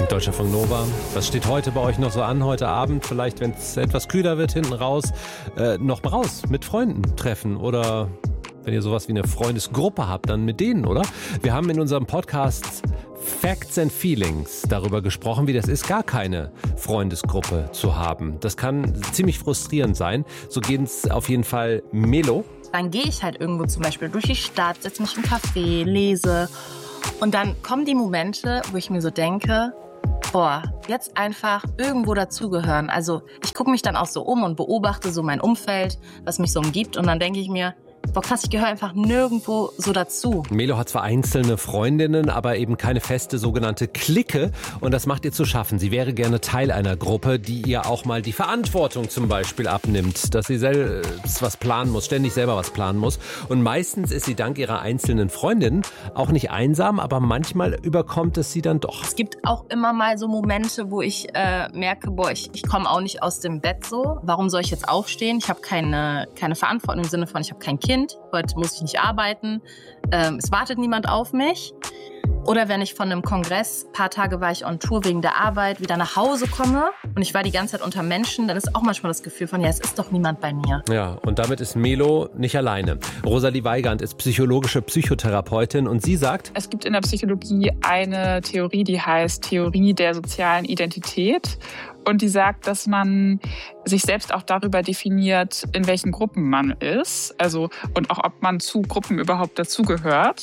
Deutschlandfunk Nova. Was steht heute bei euch noch so an, heute Abend? Vielleicht, wenn es etwas kühler wird, hinten raus, noch mal raus mit Freunden treffen oder wenn ihr sowas wie eine Freundesgruppe habt, dann mit denen, oder? Wir haben in unserem Podcast Facts and Feelings darüber gesprochen, wie das ist, gar keine Freundesgruppe zu haben. Das kann ziemlich frustrierend sein. So geht es auf jeden Fall Melo. Dann gehe ich halt irgendwo zum Beispiel durch die Stadt, setze mich im Café, lese und dann kommen die Momente, wo ich mir so denke, boah, jetzt einfach irgendwo dazugehören. Also ich gucke mich dann auch so um und beobachte so mein Umfeld, was mich so umgibt und dann denke ich mir, boah krass, ich gehöre einfach nirgendwo so dazu. Melo hat zwar einzelne Freundinnen, aber eben keine feste sogenannte Clique und das macht ihr zu schaffen. Sie wäre gerne Teil einer Gruppe, die ihr auch mal die Verantwortung zum Beispiel abnimmt, dass sie selbst was planen muss, ständig selber was planen muss. Und meistens ist sie dank ihrer einzelnen Freundinnen auch nicht einsam, aber manchmal überkommt es sie dann doch. Es gibt auch immer mal so Momente, wo ich merke, boah, ich komme auch nicht aus dem Bett so. Warum soll ich jetzt aufstehen? Ich habe keine Verantwortung im Sinne von, ich habe kein Kind. Heute muss ich nicht arbeiten, es wartet niemand auf mich. Oder wenn ich von einem Kongress, ein paar Tage war ich on Tour wegen der Arbeit, wieder nach Hause komme und ich war die ganze Zeit unter Menschen, dann ist auch manchmal das Gefühl von, ja, es ist doch niemand bei mir. Ja, und damit ist Melo nicht alleine. Rosalie Weigand ist psychologische Psychotherapeutin und sie sagt, es gibt in der Psychologie eine Theorie, die heißt Theorie der sozialen Identität. Und die sagt, dass man sich selbst auch darüber definiert, in welchen Gruppen man ist. Also, und auch, ob man zu Gruppen überhaupt dazugehört.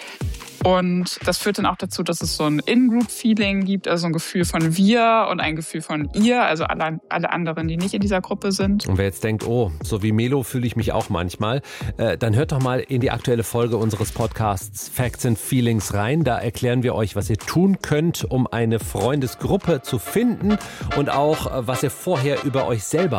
Und das führt dann auch dazu, dass es so ein In-Group-Feeling gibt, also ein Gefühl von wir und ein Gefühl von ihr, also alle anderen, die nicht in dieser Gruppe sind. Und wer jetzt denkt, oh, so wie Melo fühle ich mich auch manchmal, dann hört doch mal in die aktuelle Folge unseres Podcasts Facts and Feelings rein. Da erklären wir euch, was ihr tun könnt, um eine Freundesgruppe zu finden und auch, was ihr vorher über euch selber